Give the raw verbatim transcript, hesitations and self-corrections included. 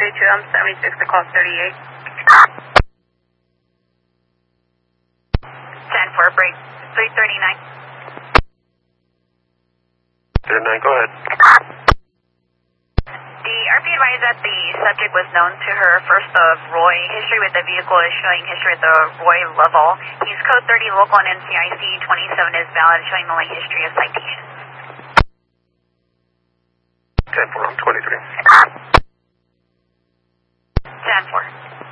thirty-two, I'm seventy-six to call thirty-eight. ten four, break three thirty-nine. thirty-nine, go ahead. The R P advised that the subject was known to her first of Roy. History with the vehicle is showing history at the Roy level. He's code thirty local and N C I C twenty-seven is valid, showing only history of citation. ten four, I'm twenty-three. ten four.